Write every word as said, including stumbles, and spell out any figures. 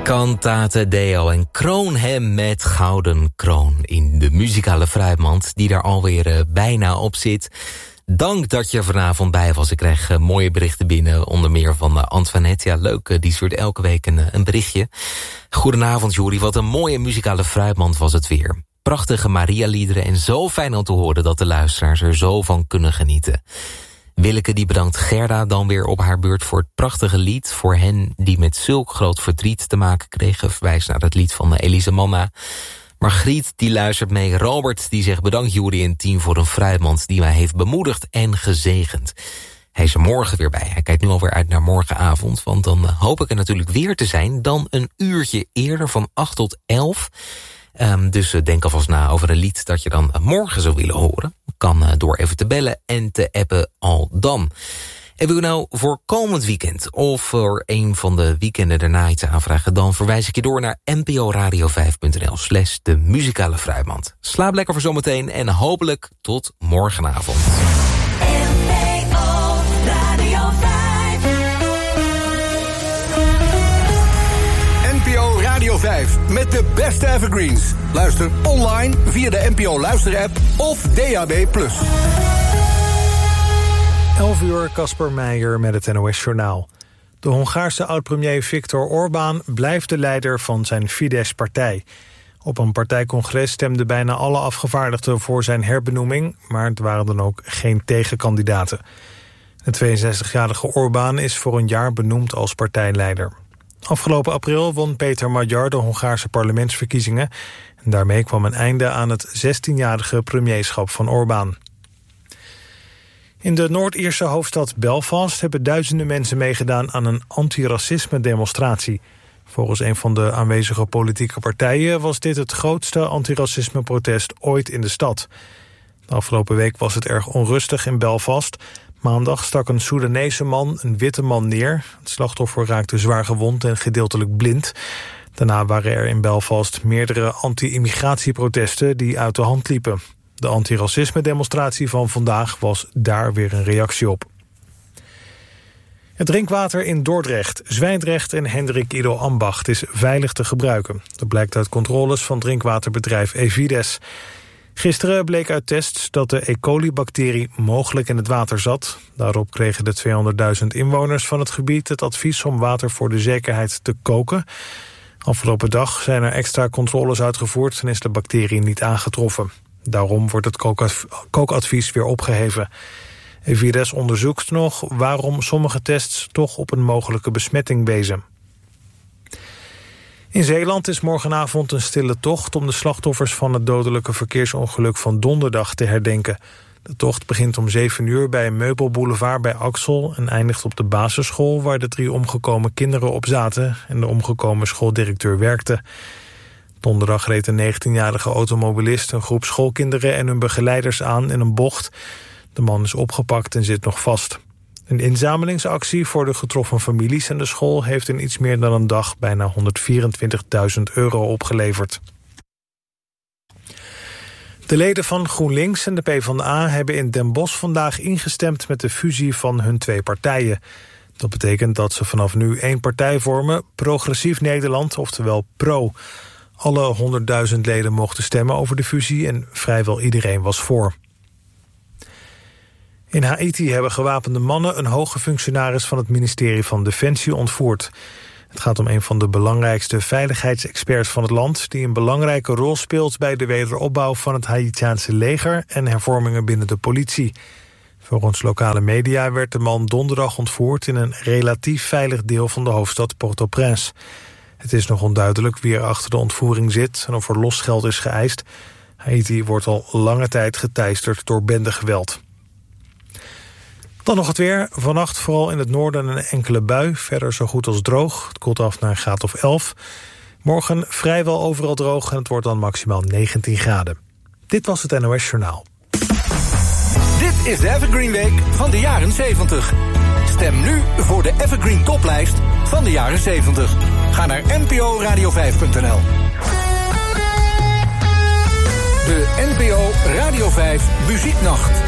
Cantate Deo en kroon hem met gouden kroon in de muzikale fruitmand die er alweer uh, bijna op zit. Dank dat je vanavond bij was. Ik krijg uh, mooie berichten binnen, onder meer van uh, Antoinette. Ja, leuk, uh, die stuurt elke week een, uh, een berichtje. Goedenavond, Juri. Wat een mooie muzikale fruitmand was het weer. Prachtige Maria-liederen en zo fijn om te horen dat de luisteraars er zo van kunnen genieten. Willeke die bedankt Gerda dan weer op haar beurt voor het prachtige lied. Voor hen die met zulk groot verdriet te maken kregen. Verwijs naar het lied van Elise Manna. Margriet die luistert mee. Robert die zegt bedankt Juri en team voor een fruitmand die mij heeft bemoedigd en gezegend. Hij is er morgen weer bij. Hij kijkt nu alweer uit naar morgenavond. Want dan hoop ik er natuurlijk weer te zijn. Dan een uurtje eerder van acht tot elf. Um, dus uh, denk alvast na over een lied dat je dan uh, morgen zou willen horen. Kan uh, door even te bellen en te appen al dan. En wil je nou voor komend weekend of voor een van de weekenden daarna iets aanvragen, dan verwijs ik je door naar n p o radio vijf punt n l slash de muzikale fruitmand. Slaap lekker voor zometeen en hopelijk tot morgenavond. Radio vijf met de beste evergreens. Luister online via de N P O luisterapp of D A B plus. elf uur, Casper Meijer met het N O S-journaal. De Hongaarse oud-premier Viktor Orbán blijft de leider van zijn Fidesz-partij. Op een partijcongres stemden bijna alle afgevaardigden voor zijn herbenoeming, maar er waren dan ook geen tegenkandidaten. De tweeënzestigjarige Orbán is voor een jaar benoemd als partijleider. Afgelopen april won Peter Magyar de Hongaarse parlementsverkiezingen. En daarmee kwam een einde aan het zestienjarige premierschap van Orbán. In de Noord-Ierse hoofdstad Belfast hebben duizenden mensen meegedaan aan een antiracisme-demonstratie. Volgens een van de aanwezige politieke partijen was dit het grootste antiracisme-protest ooit in de stad. De afgelopen week was het erg onrustig in Belfast. Maandag stak een Soedanese man een witte man neer. Het slachtoffer raakte zwaar gewond en gedeeltelijk blind. Daarna waren er in Belfast meerdere anti-immigratieprotesten die uit de hand liepen. De antiracisme-demonstratie van vandaag was daar weer een reactie op. Het drinkwater in Dordrecht, Zwijndrecht en Hendrik Ido Ambacht is veilig te gebruiken. Dat blijkt uit controles van drinkwaterbedrijf Evides. Gisteren bleek uit tests dat de E. coli-bacterie mogelijk in het water zat. Daarop kregen de tweehonderdduizend inwoners van het gebied het advies om water voor de zekerheid te koken. Afgelopen dag zijn er extra controles uitgevoerd en is de bacterie niet aangetroffen. Daarom wordt het kookadvies weer opgeheven. Evides onderzoekt nog waarom sommige tests toch op een mogelijke besmetting wezen. In Zeeland is morgenavond een stille tocht om de slachtoffers van het dodelijke verkeersongeluk van donderdag te herdenken. De tocht begint om zeven uur bij een meubelboulevard bij Axel en eindigt op de basisschool waar de drie omgekomen kinderen op zaten en de omgekomen schooldirecteur werkte. Donderdag reed een negentienjarige automobilist een groep schoolkinderen en hun begeleiders aan in een bocht. De man is opgepakt en zit nog vast. Een inzamelingsactie voor de getroffen families en de school heeft in iets meer dan een dag bijna honderdvierentwintigduizend euro opgeleverd. De leden van GroenLinks en de PvdA hebben in Den Bosch vandaag ingestemd met de fusie van hun twee partijen. Dat betekent dat ze vanaf nu één partij vormen, Progressief Nederland, oftewel PRO. Alle honderdduizend leden mochten stemmen over de fusie en vrijwel iedereen was voor. In Haiti hebben gewapende mannen een hoge functionaris van het ministerie van Defensie ontvoerd. Het gaat om een van de belangrijkste veiligheidsexperts van het land, die een belangrijke rol speelt bij de wederopbouw van het Haitiaanse leger en hervormingen binnen de politie. Volgens lokale media werd de man donderdag ontvoerd in een relatief veilig deel van de hoofdstad Port-au-Prince. Het is nog onduidelijk wie er achter de ontvoering zit en of er losgeld is geëist. Haiti wordt al lange tijd geteisterd door bendegeweld. Dan nog het weer. Vannacht vooral in het noorden een enkele bui. Verder zo goed als droog. Het koelt af naar een graad of elf. Morgen vrijwel overal droog en het wordt dan maximaal negentien graden. Dit was het N O S Journaal. Dit is de Evergreen Week van de jaren zeventig. Stem nu voor de Evergreen Toplijst van de jaren zeventig. Ga naar n p o radio vijf punt n l. De N P O Radio vijf Muzieknacht.